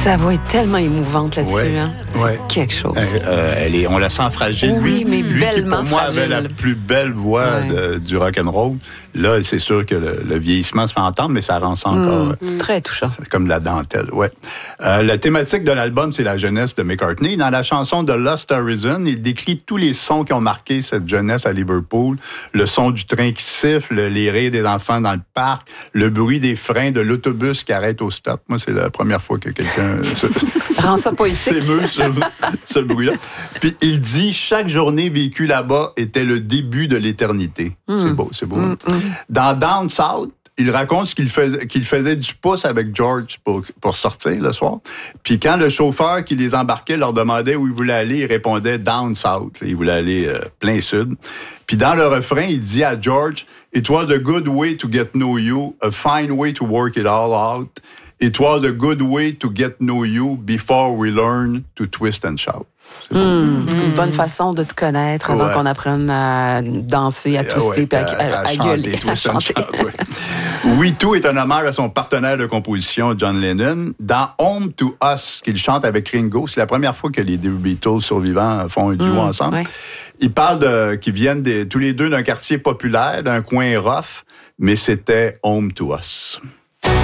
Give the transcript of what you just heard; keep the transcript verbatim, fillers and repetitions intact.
Sa voix est tellement émouvante là-dessus. Ouais, hein? C'est ouais. quelque chose. Euh, euh, elle est, on la sent fragile. Oui, lui, mais lui bellement qui, pour moi, fragile. avait la plus belle voix ouais. de, du rock'n'roll. Là, c'est sûr que le, le vieillissement se fait entendre, mais ça rend ça encore... Mmh, euh, très touchant. C'est comme de la dentelle, ouais. Euh, la thématique de l'album, c'est la jeunesse de McCartney. Dans la chanson de Lost Horizon, il décrit tous les sons qui ont marqué cette jeunesse à Liverpool. Le son du train qui siffle, les rires des enfants dans le parc, le bruit des freins de l'autobus qui arrête au stop. Moi, c'est la première fois que quelqu'un se... rend ça poétique. s'émeut sur ce bruit-là. Puis il dit, chaque journée vécue là-bas était le début de l'éternité. Mmh. C'est beau, c'est beau. Mmh, mmh. Dans Down South, il raconte qu'il faisait, qu'il faisait du pouce avec George pour, pour sortir le soir. Puis quand le chauffeur qui les embarquait leur demandait où il voulait aller, il répondait Down South. Il voulait aller euh, plein sud. Puis dans le refrain, il dit à George, It was a good way to get know you, a fine way to work it all out. It was a good way to get know you before we learn to twist and shout. Mmh, mmh. Une bonne façon de te connaître avant ouais. qu'on apprenne à danser, à twister, ouais, puis à, à, à, à chanter, gueuler, à chanter. Shout, ouais. We Too est un hommage à son partenaire de composition, John Lennon. Dans Home to Us, qu'il chante avec Ringo, c'est la première fois que les deux Beatles survivants font un duo mmh, ensemble. Ouais. Ils parlent de, qu'ils viennent des, tous les deux d'un quartier populaire, d'un coin rough, mais c'était Home to Us.